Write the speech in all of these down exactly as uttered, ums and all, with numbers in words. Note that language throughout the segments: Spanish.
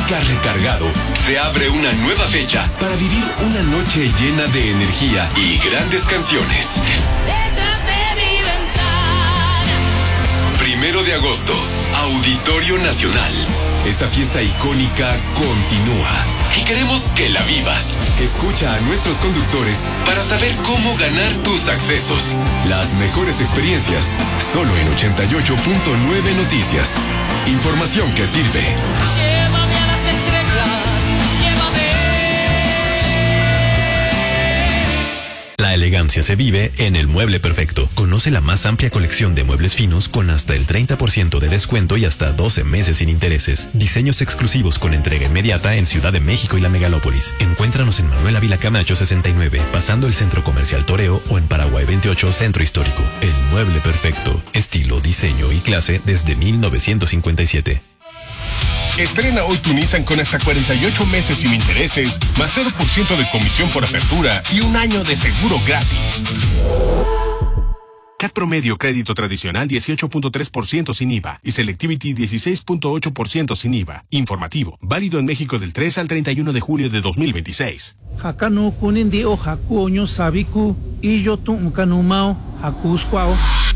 música recargado, se abre una nueva fecha para vivir una noche llena de energía y grandes canciones. Detrás de mi ventana. Primero de agosto, Auditorio Nacional. Esta fiesta icónica continúa y queremos que la vivas. Escucha a nuestros conductores para saber cómo ganar tus accesos. Las mejores experiencias, solo en ochenta y ocho punto nueve Noticias. Información que sirve. Llévame a las estrellas, llévame. La elegancia se vive en El Mueble Perfecto. Conoce la más amplia colección de muebles finos con hasta el treinta por ciento de descuento y hasta doce meses sin intereses. Diseños exclusivos con entrega inmediata en Ciudad de México y la Megalópolis. Encuéntranos en Manuel Ávila Camacho sesenta y nueve, pasando el Centro Comercial Toreo, o en Paraguay veintiocho, Centro Histórico. El Mueble Perfecto. Estilo, diseño y clase desde mil novecientos cincuenta y siete. Estrena hoy tu Nissan con hasta cuarenta y ocho meses sin intereses, más cero por ciento de comisión por apertura y un año de seguro gratis. C A T promedio crédito tradicional dieciocho punto tres por ciento sin I V A y Selectivity dieciséis punto ocho por ciento sin I V A. Informativo, válido en México del tres al treinta y uno de julio de dos mil veintiséis. Hakanu kunindi o haku oño sabiku y yo tu ukanumao hakuskwao.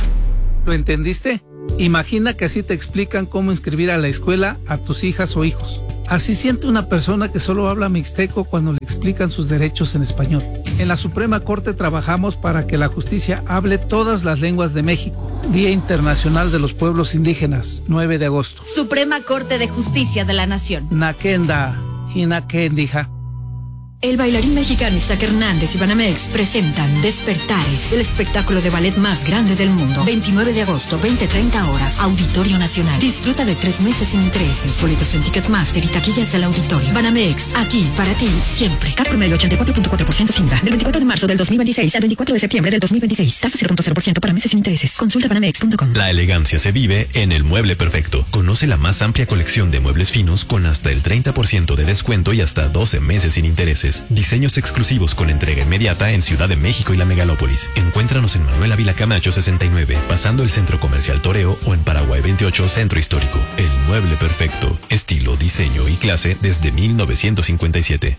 ¿Lo entendiste? Imagina que así te explican cómo inscribir a la escuela a tus hijas o hijos. Así siente una persona que solo habla mixteco cuando le explican sus derechos en español. En la Suprema Corte trabajamos para que la justicia hable todas las lenguas de México. Día Internacional de los Pueblos Indígenas, nueve de agosto. Suprema Corte de Justicia de la Nación. Nakenda, Hinakendija. El bailarín mexicano Isaac Hernández y Banamex presentan Despertares, el espectáculo de ballet más grande del mundo. veintinueve de agosto, veinte treinta horas, Auditorio Nacional. Disfruta de tres meses sin intereses. Boletos en Ticketmaster y taquillas del auditorio. Banamex, aquí para ti siempre. C A P promedio ochenta y cuatro punto cuatro por ciento sin I V A. Del veinticuatro de marzo del dos mil veintiséis al veinticuatro de septiembre del dos mil veintiséis. Tasa cero punto cero por ciento para meses sin intereses. Consulta banamex punto com. La elegancia se vive en El Mueble Perfecto. Conoce la más amplia colección de muebles finos con hasta el treinta por ciento de descuento y hasta doce meses sin intereses. Diseños exclusivos con entrega inmediata en Ciudad de México y la Megalópolis. Encuéntranos en Manuel Ávila Camacho sesenta y nueve, pasando el Centro Comercial Toreo, o en Paraguay veintiocho, Centro Histórico. El Mueble Perfecto. Estilo, diseño y clase desde mil novecientos cincuenta y siete.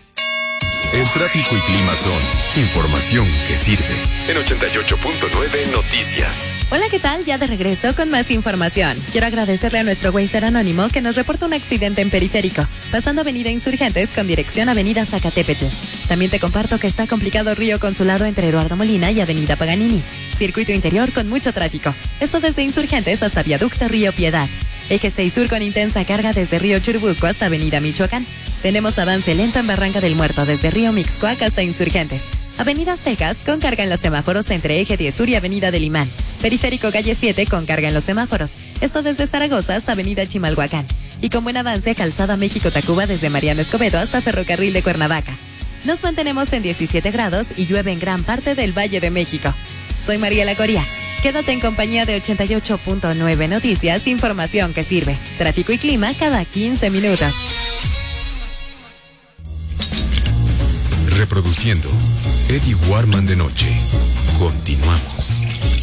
El tráfico y clima son información que sirve. En ochenta y ocho punto nueve Noticias. Hola, ¿qué tal? Ya de regreso con más información. Quiero agradecerle a nuestro Wazer anónimo que nos reporta un accidente en Periférico, pasando Avenida Insurgentes con dirección Avenida Zacatepetl. También te comparto que está complicado Río Consulado entre Eduardo Molina y Avenida Paganini. Circuito interior con mucho tráfico. Esto desde Insurgentes hasta Viaducto Río Piedad. Eje seis Sur con intensa carga desde Río Churubusco hasta Avenida Michoacán. Tenemos avance lento en Barranca del Muerto desde Río Mixcoac hasta Insurgentes. Avenida Aztecas con carga en los semáforos entre Eje diez Sur y Avenida del Imán. Periférico Calle siete con carga en los semáforos. Esto desde Zaragoza hasta Avenida Chimalhuacán. Y con buen avance Calzada México-Tacuba desde Mariano Escobedo hasta Ferrocarril de Cuernavaca. Nos mantenemos en diecisiete grados y llueve en gran parte del Valle de México. Soy Mariela Coria. Quédate en compañía de ochenta y ocho punto nueve Noticias, información que sirve. Tráfico y clima cada quince minutos. Reproduciendo Eddie Warman de noche. Continuamos.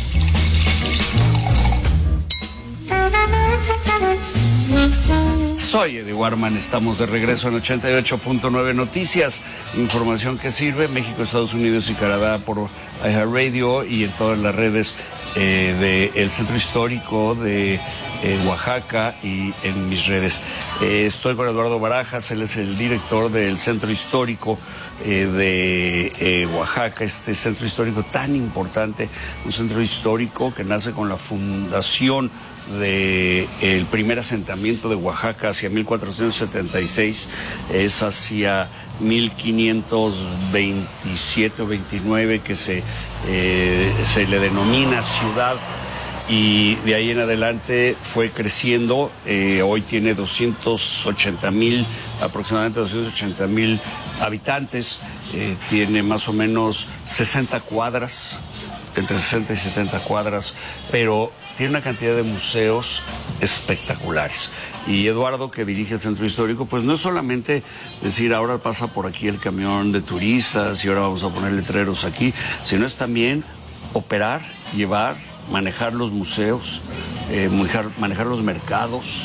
Soy Eddie Warman, estamos de regreso en ochenta y ocho punto nueve Noticias, información que sirve, México, Estados Unidos y Canadá por iHeartRadio y en todas las redes eh, del Centro Histórico de eh, Oaxaca y en mis redes. Eh, estoy con Eduardo Barajas, él es el director del Centro Histórico eh, de eh, Oaxaca, este centro histórico tan importante, un centro histórico que nace con la fundación de el primer asentamiento de Oaxaca hacia mil cuatrocientos setenta y seis, es hacia mil quinientos veintisiete o veintinueve que se, eh, se le denomina ciudad, y de ahí en adelante fue creciendo. Eh, hoy tiene doscientos ochenta mil, aproximadamente doscientos ochenta mil habitantes, eh, tiene más o menos sesenta cuadras, entre sesenta y setenta cuadras, pero tiene una cantidad de museos espectaculares. Y Eduardo, que dirige el Centro Histórico, pues no es solamente decir ahora pasa por aquí el camión de turistas y ahora vamos a poner letreros aquí, sino es también operar, llevar, manejar los museos, eh, manejar, manejar los mercados,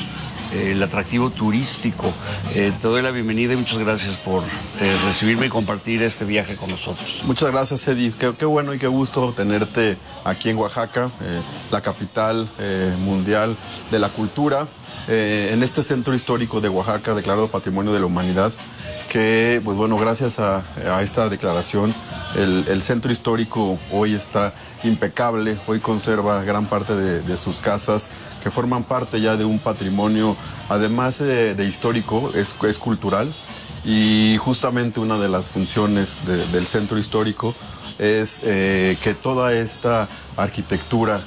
eh, el atractivo turístico. Eh, te doy la bienvenida y muchas gracias por eh, recibirme y compartir este viaje con nosotros. Muchas gracias, Eddie. Qué, qué bueno y qué gusto tenerte aquí en Oaxaca, eh, la capital eh, mundial de la cultura, eh, en este centro histórico de Oaxaca, declarado Patrimonio de la Humanidad, que, pues bueno, gracias a, a esta declaración, el, el centro histórico hoy está impecable, hoy conserva gran parte de, de sus casas, que forman parte ya de un patrimonio, además de, de histórico, es, es cultural, y justamente una de las funciones de, del centro histórico es eh, que toda esta arquitectura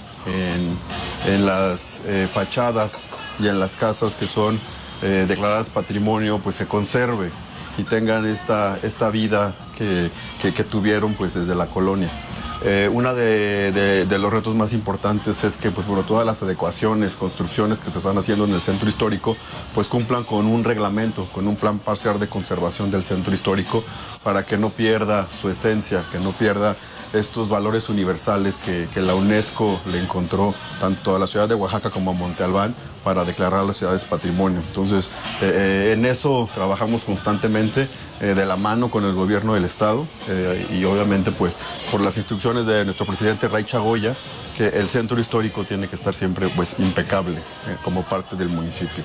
en, en las eh, fachadas y en las casas que son eh, declaradas patrimonio, pues se conserve y tengan esta, esta vida que, que, que tuvieron pues desde la colonia. Eh, uno de, de, de los retos más importantes es que pues, bueno, todas las adecuaciones, construcciones que se están haciendo en el centro histórico pues cumplan con un reglamento, con un plan parcial de conservación del centro histórico para que no pierda su esencia, que no pierda estos valores universales que, que la UNESCO le encontró tanto a la ciudad de Oaxaca como a Monte Albán para declarar a las ciudades patrimonio. Entonces, eh, eh, en eso trabajamos constantemente eh, de la mano con el gobierno del estado eh, y obviamente pues por las instrucciones de nuestro presidente Ray Chagoya, que el centro histórico tiene que estar siempre pues impecable eh, como parte del municipio.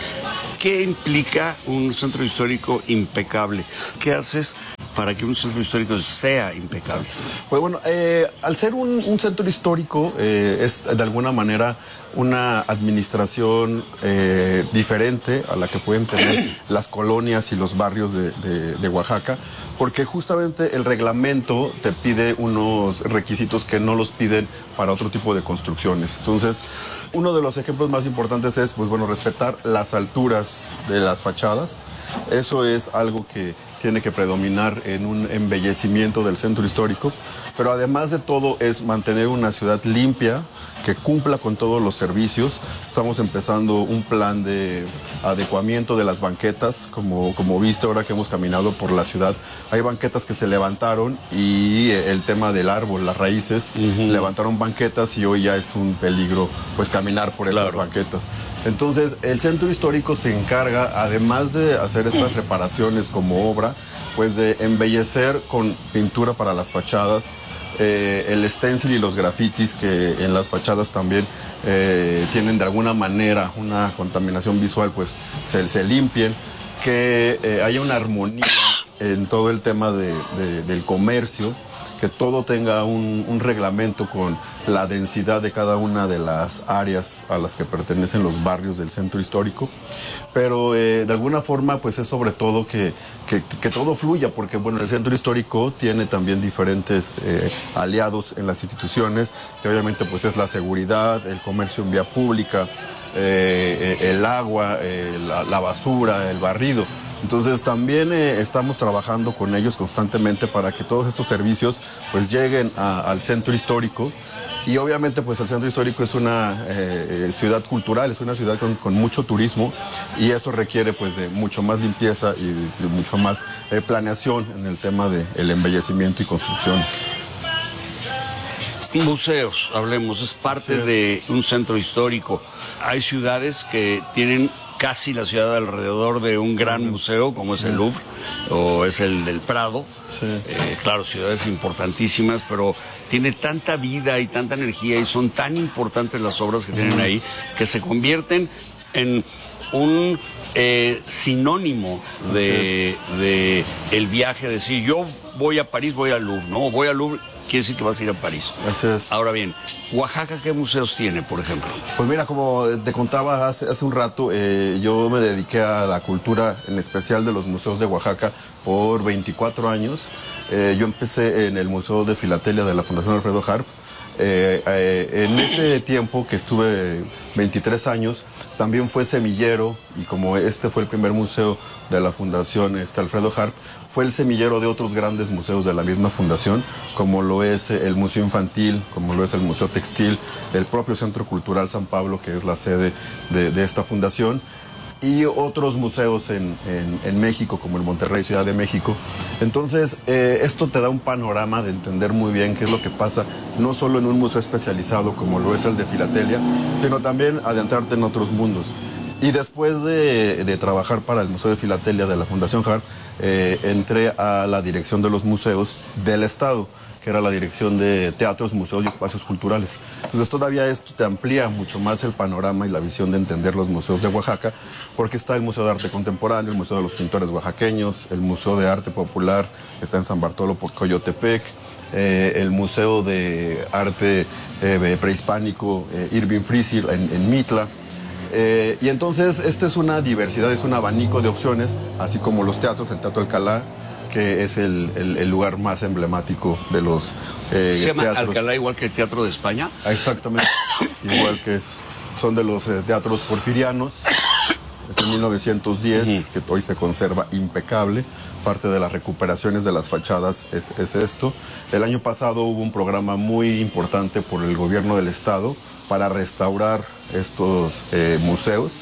¿Qué implica un centro histórico impecable? ¿Qué haces para que un centro histórico sea impecable? Pues bueno, eh, al ser un, un centro histórico eh, es de alguna manera una administración eh, diferente a la que pueden tener las colonias y los barrios de, de, de Oaxaca, porque justamente el reglamento te pide unos requisitos que no los piden para otro tipo de construcciones. Entonces, uno de los ejemplos más importantes es, pues bueno, respetar las alturas de las fachadas. Eso es algo que tiene que predominar en un embellecimiento del centro histórico, pero además de todo es mantener una ciudad limpia, que cumpla con todos los servicios. Estamos empezando un plan de adecuamiento de las banquetas, como, como viste ahora que hemos caminado por la ciudad. Hay banquetas que se levantaron y el tema del árbol, las raíces, uh-huh. levantaron banquetas y hoy ya es un peligro pues caminar por estas claro. banquetas. Entonces el centro histórico se encarga, además de hacer estas reparaciones como obra, pues de embellecer con pintura para las fachadas, eh, el stencil y los grafitis que en las fachadas también eh, tienen de alguna manera una contaminación visual, pues se, se limpien, que eh, haya una armonía en todo el tema de, de, del comercio, que todo tenga un, un reglamento con la densidad de cada una de las áreas a las que pertenecen los barrios del centro histórico, pero eh, de alguna forma pues es sobre todo que, que, que todo fluya, porque bueno, el centro histórico tiene también diferentes eh, aliados en las instituciones, que obviamente pues es la seguridad, el comercio en vía pública, eh, el agua, eh, la, la basura, el barrido. Entonces también eh, estamos trabajando con ellos constantemente para que todos estos servicios pues lleguen a, al centro histórico, y obviamente pues el centro histórico es una eh, ciudad cultural, es una ciudad con, con mucho turismo, y eso requiere pues de mucho más limpieza y de, de mucho más eh, planeación en el tema del embellecimiento y construcciones. Museos, hablemos, es parte sí. de un centro histórico. Hay ciudades que tienen casi la ciudad alrededor de un gran museo, como es el Louvre o es el del Prado. Sí. Eh, claro, ciudades importantísimas, pero tiene tanta vida y tanta energía y son tan importantes las obras que tienen ahí que se convierten en un eh, sinónimo de, de el viaje, decir yo voy a París, voy al Louvre, no, voy al Louvre, quiere decir que vas a ir a París. Así es. Ahora bien, Oaxaca, ¿qué museos tiene, por ejemplo? Pues mira, como te contaba hace, hace un rato, eh, yo me dediqué a la cultura, en especial de los museos de Oaxaca, por veinticuatro años. Eh, yo empecé en el Museo de Filatelia de la Fundación Alfredo Harp. Eh, eh, en ese tiempo que estuve veintitrés años, también fue semillero, y como este fue el primer museo de la Fundación este, Alfredo Harp, fue el semillero de otros grandes museos de la misma fundación, como lo es el Museo Infantil, como lo es el Museo Textil, el propio Centro Cultural San Pablo, que es la sede de, de esta fundación, y otros museos en, en, en México, como el Monterrey, Ciudad de México. Entonces, eh, esto te da un panorama de entender muy bien qué es lo que pasa, no solo en un museo especializado como lo es el de Filatelia, sino también adentrarte en otros mundos. Y después de, de trabajar para el Museo de Filatelia de la Fundación Harp, eh, entré a la dirección de los museos del Estado, que era la dirección de teatros, museos y espacios culturales. Entonces todavía esto te amplía mucho más el panorama y la visión de entender los museos de Oaxaca, porque está el Museo de Arte Contemporáneo, el Museo de los Pintores Oaxaqueños, el Museo de Arte Popular, está en San Bartolo por Coyotepec, eh, el Museo de Arte eh, Prehispánico eh, Irving Frisil en, en Mitla. Eh, y entonces esta es una diversidad, es un abanico de opciones, así como los teatros, el Teatro Alcalá, que es el, el, el lugar más emblemático de los eh, ¿Se llama teatros. Alcalá igual que el Teatro de España? Exactamente, igual que es, son de los eh, teatros porfirianos, es en mil novecientos diez, uh-huh. que hoy se conserva impecable. Parte de las recuperaciones de las fachadas es, es esto. El año pasado hubo un programa muy importante por el gobierno del estado para restaurar estos eh, museos.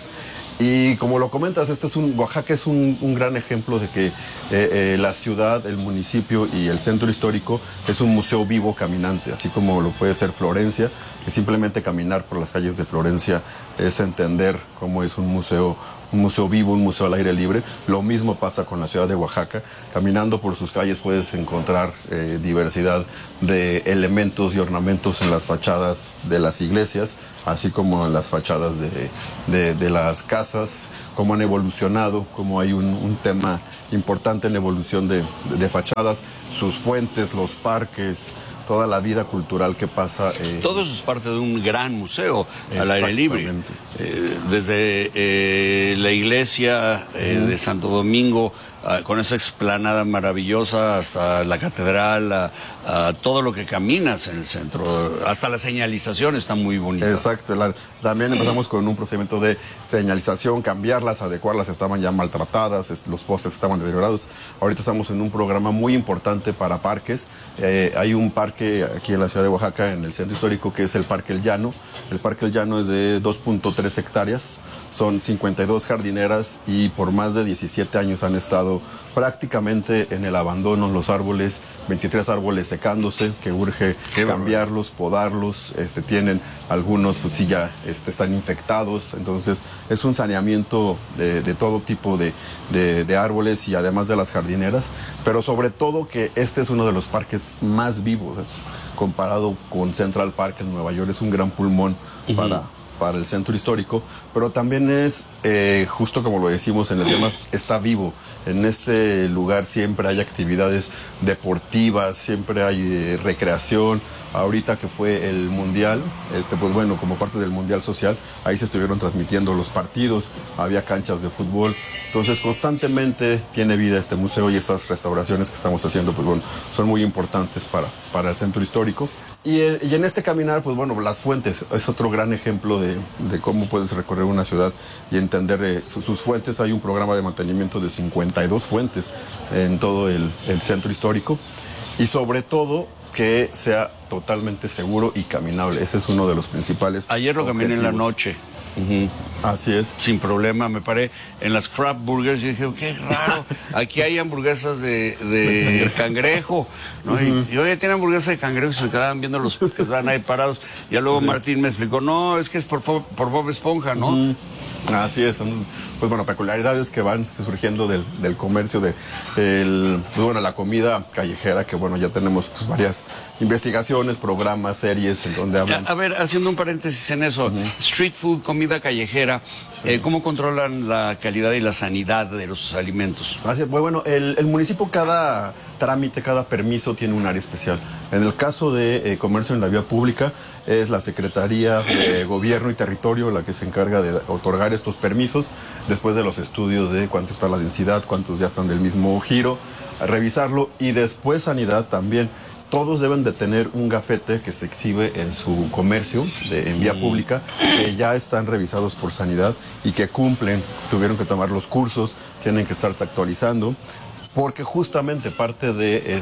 Y como lo comentas, este es un, Oaxaca es un, un gran ejemplo de que eh, eh, la ciudad, el municipio y el centro histórico es un museo vivo caminante, así como lo puede ser Florencia, que simplemente caminar por las calles de Florencia es entender cómo es un museo, un museo vivo, un museo al aire libre. Lo mismo pasa con la ciudad de Oaxaca. Caminando por sus calles puedes encontrar eh, diversidad de elementos y ornamentos en las fachadas de las iglesias, así como en las fachadas de, de, de las casas, cómo han evolucionado, cómo hay un, un tema importante en la evolución de, de, de fachadas, sus fuentes, los parques, toda la vida cultural que pasa. Eh, Todo eso es parte de un gran museo al aire libre. Eh, desde eh, la iglesia eh, uh-huh. de Santo Domingo, uh, con esa explanada maravillosa, hasta la catedral, a, a todo lo que caminas en el centro, hasta la señalización está muy bonita. Exacto, la, también empezamos con un procedimiento de señalización, cambiarlas, adecuarlas, estaban ya maltratadas, es, los postes estaban deteriorados. Ahorita estamos en un programa muy importante para parques. Eh, hay un parque aquí en la ciudad de Oaxaca, en el centro histórico, que es el Parque El Llano. El Parque El Llano es de dos punto tres hectáreas, son cincuenta y dos jardineras y por más de diecisiete años han estado prácticamente en el abandono los árboles, veintitrés árboles secándose, que urge Qué cambiarlos, podarlos, este, tienen algunos pues sí ya este, están infectados, entonces es un saneamiento de, de todo tipo de, de, de árboles y además de las jardineras, pero sobre todo que este es uno de los parques más vivos, es, comparado con Central Park en Nueva York, es un gran pulmón uh-huh. para... para el centro histórico, pero también es, eh, justo como lo decimos en el tema, está vivo. En este lugar siempre hay actividades deportivas, siempre hay eh, recreación. Ahorita que fue el Mundial, este, pues bueno, como parte del Mundial Social, ahí se estuvieron transmitiendo los partidos, había canchas de fútbol. Entonces, constantemente tiene vida este museo y estas restauraciones que estamos haciendo, pues bueno, son muy importantes para, para el centro histórico. Y, y en este caminar, pues bueno, las fuentes es otro gran ejemplo de, de cómo puedes recorrer una ciudad y entender eh, sus, sus fuentes. Hay un programa de mantenimiento de cincuenta y dos fuentes en todo el, el centro histórico y sobre todo que sea totalmente seguro y caminable. Ese es uno de los principales. Ayer lo caminé en la noche. Uh-huh. Así es. Sin problema, me paré en las Crab Burgers y dije, qué raro, aquí hay hamburguesas de, de cangrejo, ¿no? Uh-huh. Y yo ya tenía hamburguesas de cangrejo y se me quedaban viendo los que estaban ahí parados. Y luego uh-huh. Martín me explicó, no, es que es por, por Bob Esponja, ¿no? Uh-huh. Así es, son, pues bueno, peculiaridades que van surgiendo del, del comercio, de el, pues bueno, la comida callejera, que bueno, ya tenemos pues, varias investigaciones, programas, series en donde hablan. A, a ver, haciendo un paréntesis en eso, uh-huh. street food, comida callejera, sí. eh, ¿cómo controlan la calidad y la sanidad de los alimentos? Así es, bueno, el, el municipio, cada trámite, cada permiso tiene un área especial. En el caso de eh, comercio en la vía pública, es la Secretaría de Gobierno y Territorio la que se encarga de otorgar estos permisos, después de los estudios de cuánto está la densidad, cuántos ya están del mismo giro, revisarlo, y después sanidad también. Todos deben de tener un gafete que se exhibe en su comercio, de, en vía pública, que ya están revisados por sanidad y que cumplen, tuvieron que tomar los cursos, tienen que estarse actualizando, porque justamente parte de es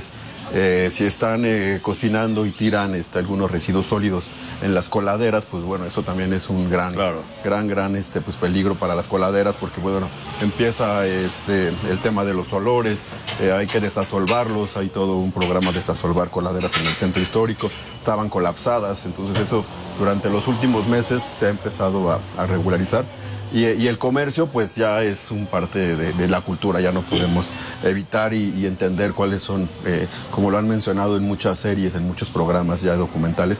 Eh, si están eh, cocinando y tiran este, algunos residuos sólidos en las coladeras, pues bueno, eso también es un gran, claro. gran, gran este, pues, peligro para las coladeras, porque bueno, empieza este, el tema de los olores, eh, hay que desasolvarlos, hay todo un programa de desasolvar coladeras en el centro histórico, estaban colapsadas, entonces eso durante los últimos meses se ha empezado a, a regularizar. Y, y el comercio pues ya es un parte de, de la cultura, ya no podemos evitar y, y entender cuáles son, eh, como lo han mencionado en muchas series, en muchos programas ya documentales,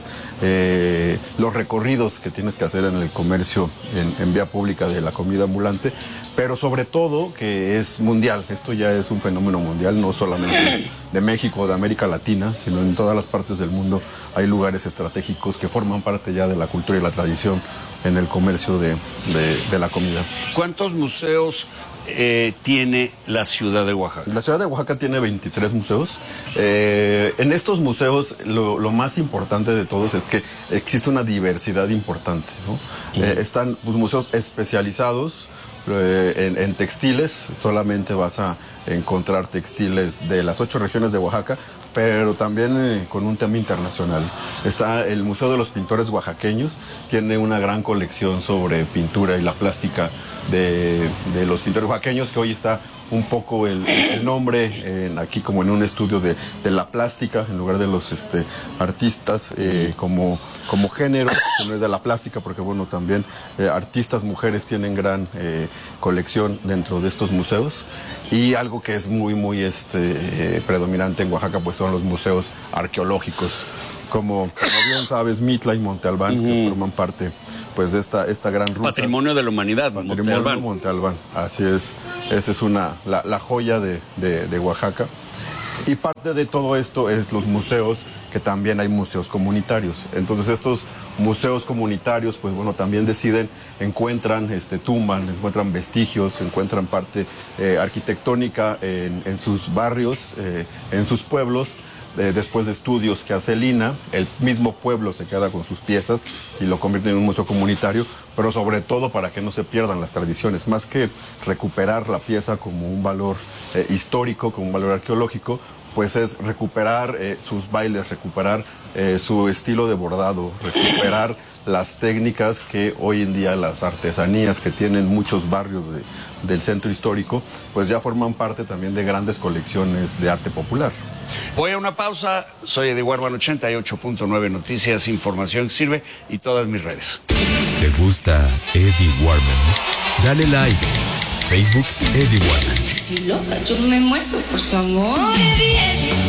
eh, los recorridos que tienes que hacer en el comercio en, en vía pública de la comida ambulante, pero sobre todo que es mundial, esto ya es un fenómeno mundial, no solamente de México o de América Latina, sino en todas las partes del mundo hay lugares estratégicos que forman parte ya de la cultura y la tradición en el comercio de, de, de la comida. ¿Cuántos museos eh, tiene la ciudad de Oaxaca? La ciudad de Oaxaca tiene veintitrés museos. Eh, en estos museos lo, lo más importante de todos es que existe una diversidad importante, ¿no? Eh, están pues, museos especializados eh, en, en textiles, solamente vas a encontrar textiles de las ocho regiones de Oaxaca, pero también eh, con un tema internacional. Está el Museo de los Pintores Oaxaqueños, tiene una gran colección sobre pintura y la plástica de, de los pintores oaxaqueños, que hoy está un poco el, el nombre en, aquí como en un estudio de, de la plástica, en lugar de los este, artistas eh, como, como género, que no es de la plástica, porque bueno, también eh, artistas mujeres tienen gran eh, colección dentro de estos museos. Y algo que es muy, muy este, eh, predominante en Oaxaca, pues son los museos arqueológicos. Como, como bien sabes, Mitla y Monte Albán, uh-huh. que forman parte pues, de esta, esta gran ruta. Patrimonio de la humanidad, Patrimonio Monte Albán. de Monte Albán, así es. Esa es una, la, la joya de, de, de Oaxaca. Y parte de todo esto es los museos, que también hay museos comunitarios. Entonces estos museos comunitarios, pues bueno, también deciden, encuentran, este, tumban, encuentran vestigios, encuentran parte eh, arquitectónica en, en sus barrios, eh, en sus pueblos. Eh, después de estudios que hace el I N A, el mismo pueblo se queda con sus piezas y lo convierte en un museo comunitario, pero sobre todo para que no se pierdan las tradiciones, más que recuperar la pieza como un valor eh, histórico, como un valor arqueológico, pues es recuperar eh, sus bailes, recuperar eh, su estilo de bordado, recuperar las técnicas que hoy en día, las artesanías que tienen muchos barrios de, del centro histórico, pues ya forman parte también de grandes colecciones de arte popular. Voy a una pausa, soy Eddie Warman, ochenta y ocho punto nueve Noticias, información que sirve y todas mis redes. ¿Te gusta Eddie Warman? Dale like. Facebook, Eddie Warman. Si loca, yo me muero por su amor. Eddie,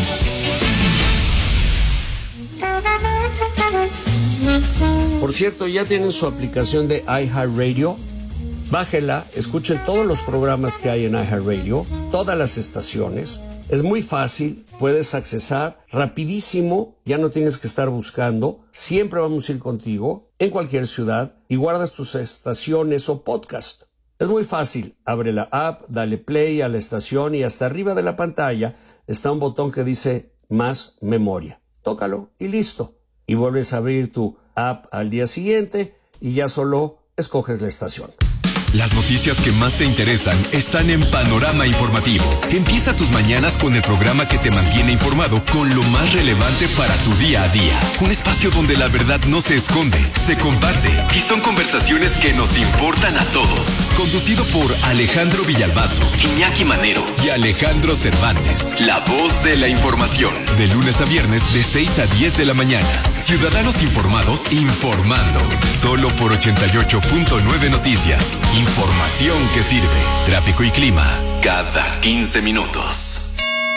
Eddie. Por cierto, ¿ya tienen su aplicación de iHeartRadio? Bájela, escuchen todos los programas que hay en iHeartRadio, todas las estaciones. Es muy fácil, puedes accesar rapidísimo, ya no tienes que estar buscando, siempre vamos a ir contigo, en cualquier ciudad, y guardas tus estaciones o podcast. Es muy fácil, abre la app, dale play a la estación y hasta arriba de la pantalla está un botón que dice más memoria. Tócalo y listo. Y vuelves a abrir tu app al día siguiente y ya solo escoges la estación. Las noticias que más te interesan están en Panorama Informativo. Empieza tus mañanas con el programa que te mantiene informado con lo más relevante para tu día a día. Un espacio donde la verdad no se esconde, se comparte y son conversaciones que nos importan a todos. Conducido por Alejandro Villalbazo, Iñaki Manero y Alejandro Cervantes. La voz de la información. De lunes a viernes de seis a diez de la mañana. Ciudadanos informados informando. Solo por ochenta y ocho punto nueve Noticias. Información que sirve. Tráfico y clima cada quince minutos.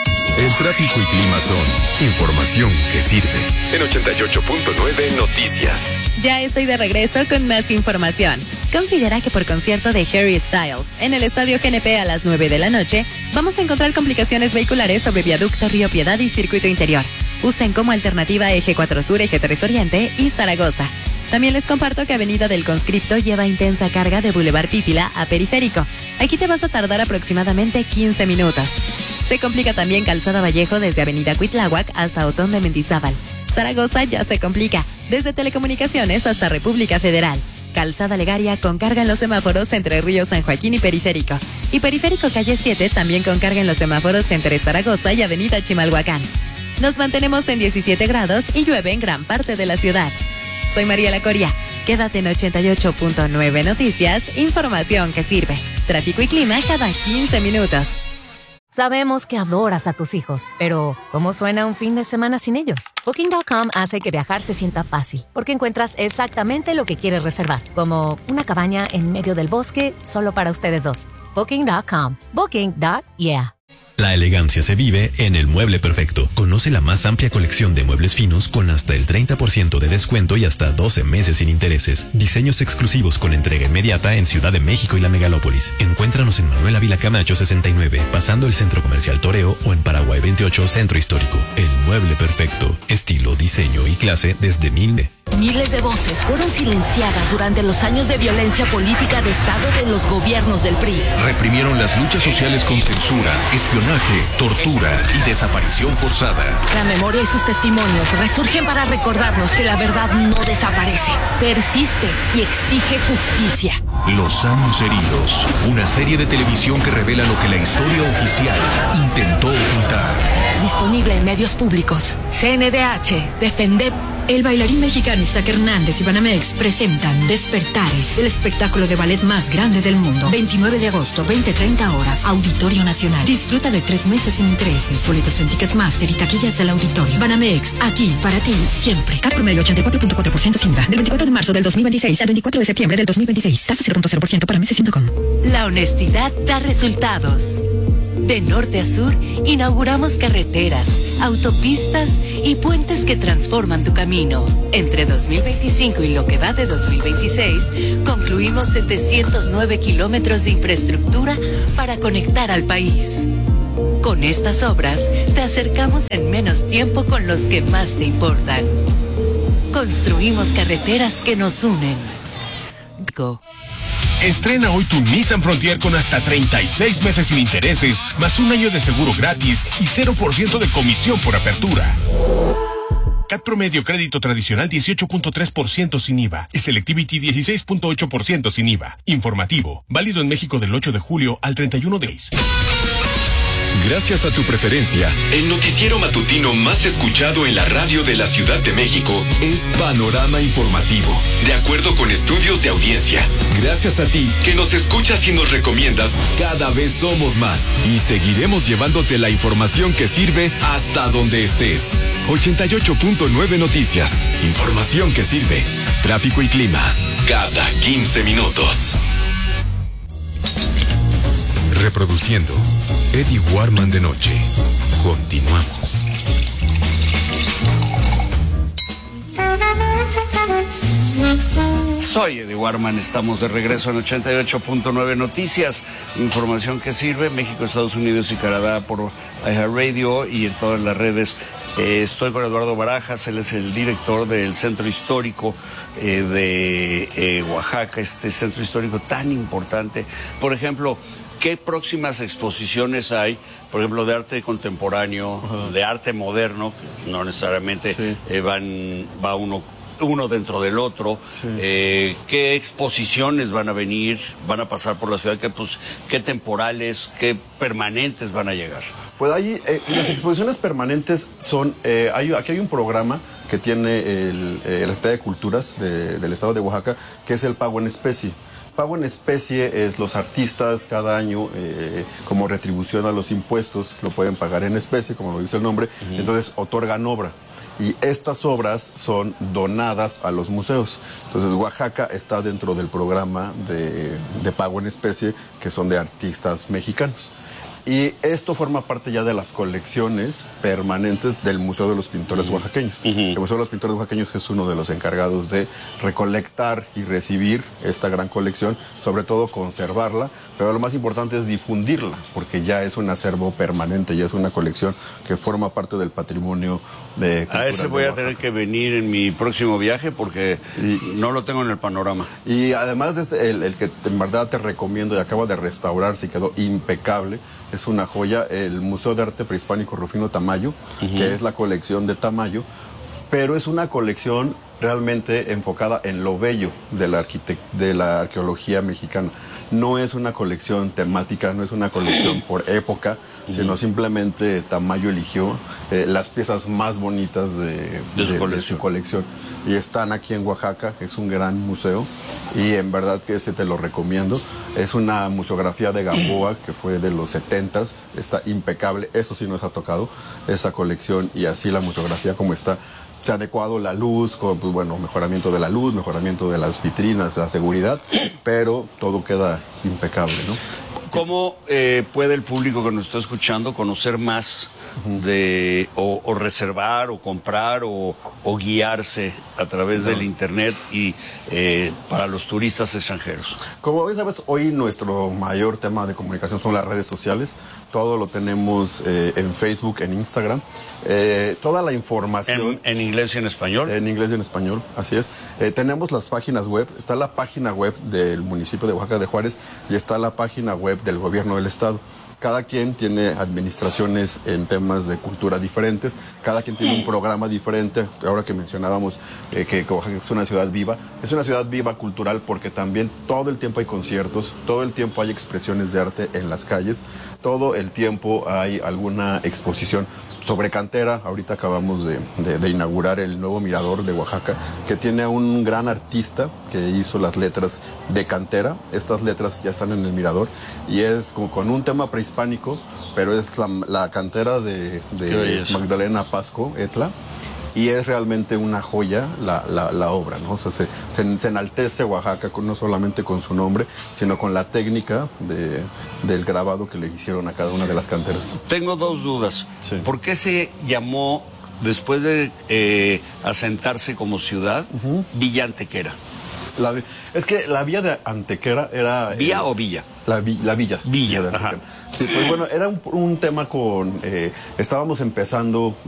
El tráfico y clima son información que sirve. En ochenta y ocho punto nueve Noticias. Ya estoy de regreso con más información. Considera que por concierto de Harry Styles en el Estadio G N P a las nueve de la noche, vamos a encontrar complicaciones vehiculares sobre Viaducto Río Piedad y Circuito Interior. Usen como alternativa Eje cuatro Sur, Eje tres Oriente y Zaragoza. También les comparto que Avenida del Conscripto lleva intensa carga de Boulevard Pípila a Periférico. Aquí te vas a tardar aproximadamente quince minutos. Se complica también Calzada Vallejo desde Avenida Cuitláhuac hasta Otón de Mendizábal. Zaragoza ya se complica desde Telecomunicaciones hasta República Federal. Calzada Legaria con carga en los semáforos entre Río San Joaquín y Periférico. Y Periférico Calle siete también con carga en los semáforos entre Zaragoza y Avenida Chimalhuacán. Nos mantenemos en diecisiete grados y llueve en gran parte de la ciudad. Soy María La Coria. Quédate en ochenta y ocho punto nueve Noticias, información que sirve. Tráfico y clima cada quince minutos. Sabemos que adoras a tus hijos, pero ¿cómo suena un fin de semana sin ellos? Booking punto com hace que viajar se sienta fácil, porque encuentras exactamente lo que quieres reservar, como una cabaña en medio del bosque solo para ustedes dos. Booking punto com. Booking. Yeah. La elegancia se vive en El Mueble Perfecto. Conoce la más amplia colección de muebles finos con hasta el treinta por ciento de descuento y hasta doce meses sin intereses. Diseños exclusivos con entrega inmediata en Ciudad de México y la Megalópolis. Encuéntranos en Manuel Ávila Camacho sesenta y nueve, pasando el Centro Comercial Toreo, o en Paraguay veintiocho, Centro Histórico. El Mueble Perfecto. Estilo, diseño y clase desde mil. Miles de voces fueron silenciadas durante los años de violencia política de Estado de los gobiernos del P R I. Reprimieron las luchas sociales con censura, espionaje, tortura y desaparición forzada. La memoria y sus testimonios resurgen para recordarnos que la verdad no desaparece, persiste y exige justicia. Los años heridos, una serie de televisión que revela lo que la historia oficial intentó ocultar. Disponible en medios públicos. C N D H, defender. El bailarín mexicano Isaac Hernández y Banamex presentan Despertares, el espectáculo de ballet más grande del mundo. veintinueve de agosto, veinte treinta horas, Auditorio Nacional. Disfruta de tres meses sin intereses. Boletos en Ticketmaster y taquillas del auditorio. Banamex, aquí para ti siempre. Cap promedio ochenta y cuatro punto cuatro por ciento sin I V A. Del veinticuatro de marzo del dos mil veintiséis al veinticuatro de septiembre del dos mil veintiséis. Tasa cero punto cero por ciento para meses punto com. La honestidad da resultados. De norte a sur, inauguramos carreteras, autopistas y puentes que transforman tu camino. Entre dos mil veinticinco y lo que va de dos mil veintiséis, concluimos setecientos nueve kilómetros de infraestructura para conectar al país. Con estas obras, te acercamos en menos tiempo con los que más te importan. Construimos carreteras que nos unen. Go. Estrena hoy tu Nissan Frontier con hasta treinta y seis meses sin intereses, más un año de seguro gratis y cero por ciento de comisión por apertura. C A T promedio crédito tradicional dieciocho punto tres por ciento sin I V A y Selectivity dieciséis punto ocho por ciento sin I V A. Informativo, válido en México del ocho de julio al treinta y uno de mayo. Gracias a tu preferencia, el noticiero matutino más escuchado en la radio de la Ciudad de México es Panorama Informativo, de acuerdo con estudios de audiencia. Gracias a ti, que nos escuchas y nos recomiendas, cada vez somos más y seguiremos llevándote la información que sirve hasta donde estés. ochenta y ocho punto nueve Noticias, información que sirve. Tráfico y clima, cada quince minutos. Reproduciendo Eddie Warman de noche. Continuamos. Soy Eddie Warman, estamos de regreso en ochenta y ocho punto nueve Noticias, información que sirve, México, Estados Unidos y Canadá por iHeartRadio y en todas las redes. Eh, estoy con Eduardo Barajas, él es el director del Centro Histórico eh, de eh, Oaxaca, este centro histórico tan importante. Por ejemplo, ¿qué próximas exposiciones hay? Por ejemplo, de arte contemporáneo, uh-huh. de arte moderno, que no necesariamente sí. eh, van va uno uno dentro del otro. Sí. Eh, ¿Qué exposiciones van a venir? ¿Van a pasar por la ciudad? ¿Qué, pues, qué temporales, qué permanentes van a llegar? Pues ahí, eh, las exposiciones permanentes son, eh, hay, aquí hay un programa que tiene el, eh, la Secretaría de Culturas de, del Estado de Oaxaca, que es el pago en especie. Pago en especie es los artistas cada año, eh, como retribución a los impuestos, lo pueden pagar en especie, como lo dice el nombre, uh-huh. entonces otorgan obra. Y estas obras son donadas a los museos. Entonces Oaxaca está dentro del programa de, de pago en especie, que son de artistas mexicanos. Y esto forma parte ya de las colecciones permanentes del Museo de los Pintores uh-huh. Oaxaqueños. Uh-huh. El Museo de los Pintores Oaxaqueños es uno de los encargados de recolectar y recibir esta gran colección, sobre todo conservarla, pero lo más importante es difundirla, porque ya es un acervo permanente, ya es una colección que forma parte del patrimonio de cultura. A ese voy a tener que venir en mi próximo viaje porque y, no lo tengo en el panorama. Y además de este, el, el que en verdad te recomiendo y acaba de restaurarse y quedó impecable, es una joya, el Museo de Arte Prehispánico Rufino Tamayo, uh-huh. que es la colección de Tamayo, pero es una colección realmente enfocada en lo bello de la, arquitect de la arqueología mexicana. No es una colección temática, no es una colección por época, sino simplemente Tamayo eligió eh, las piezas más bonitas de, de, su de, de su colección. Y están aquí en Oaxaca, que es un gran museo, y en verdad que ese te lo recomiendo. Es una museografía de Gamboa, que fue de los setentas, está impecable, eso sí nos ha tocado, esa colección, y así la museografía como está. Se ha adecuado la luz, con, pues bueno, mejoramiento de la luz, mejoramiento de las vitrinas, la seguridad, pero todo queda impecable, ¿no? ¿Cómo eh, puede el público que nos está escuchando conocer más de o, o reservar o comprar o, o guiarse a través no. del internet y eh, para los turistas extranjeros? Como bien sabes, hoy nuestro mayor tema de comunicación son las redes sociales. Todo lo tenemos eh, en Facebook, en Instagram. Eh, toda la información... ¿En, ¿En inglés y en español? En inglés y en español, así es. Eh, tenemos las páginas web. Está la página web del municipio de Oaxaca de Juárez y está la página web del gobierno del estado. Cada quien tiene administraciones en temas de cultura diferentes, cada quien tiene un programa diferente. Ahora que mencionábamos eh, que Oaxaca es una ciudad viva, es una ciudad viva cultural porque también todo el tiempo hay conciertos, todo el tiempo hay expresiones de arte en las calles, todo el tiempo hay alguna exposición sobre cantera. Ahorita acabamos de, de, de inaugurar el nuevo mirador de Oaxaca, que tiene a un gran artista que hizo las letras de cantera. Estas letras ya están en el mirador y es como con un tema prehispánico, pero es la, la cantera de, de Magdalena Pasco Etla. Y es realmente una joya la, la, la obra, ¿no? O sea, se, se, se enaltece Oaxaca con, no solamente con su nombre, sino con la técnica de, del grabado que le hicieron a cada una de las canteras. Tengo dos dudas. Sí. ¿Por qué se llamó, después de eh, asentarse como ciudad, uh-huh. Villa Antequera? La, es que la vía de Antequera era... ¿Vía eh, o villa? La, vi, la villa. Villa, villa de ajá. Sí, pues bueno, era un, un tema con... Eh, estábamos empezando